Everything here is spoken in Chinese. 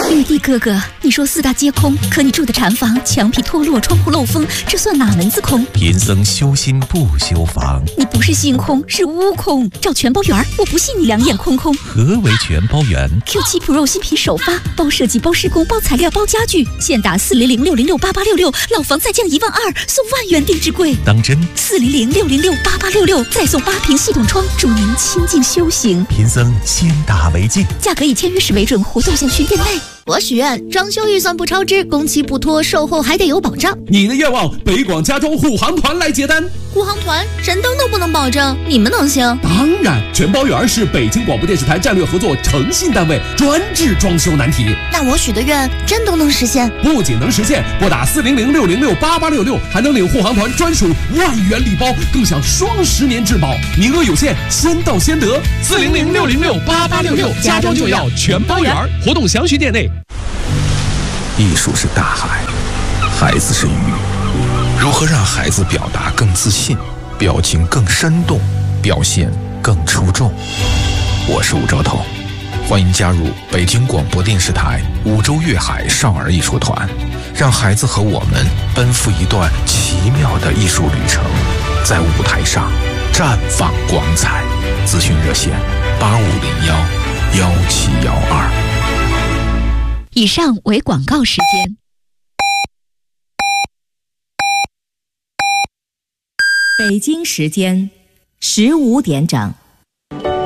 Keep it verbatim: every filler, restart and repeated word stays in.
玉帝哥哥，你说四大皆空，可你住的禅房墙皮脱落，窗户漏风，这算哪门子空？ 贫僧修心不修房。 你不是心空，是悟空。找全包圆，我不信你两眼空空。 何为全包圆 ？Q 七 Pro 新品首发，包设计、包施工、包材料、包家具，现打四零零六零六八八六六，老房再降一万二，送万元定制柜。 当真？ 四零零六零六八八六六，再送八瓶系统窗，助您清静修行。 贫僧先打为敬， 价格以签约时为准，活动详询店内。 我许愿装修预算不超支，工期不拖，售后还得有保障。 你的愿望，北广家装护航团来接单。 护航团神灯都不能保证，你们能行？ 当然，全包圆是北京广播电视台战略合作诚信单位，专治装修难题。 那我许的愿真都能实现？ 不仅能实现，拨打四零零六零六八八六六，还能领护航团专属万元礼包，更享双十年质保，名额有限，先到先得。 四零零六零六八八六六，家装就要全包圆，活动详询店内。 艺术是大海，孩子是鱼。如何让孩子表达更自信，表情更生动，表现更出众？我是吴兆头，欢迎加入北京广播电视台五洲粤海少儿艺术团，让孩子和我们奔赴一段奇妙的艺术旅程，在舞台上绽放光彩。咨询热线八五零幺幺七幺二。 以上为广告时间。 北京时间十五点整。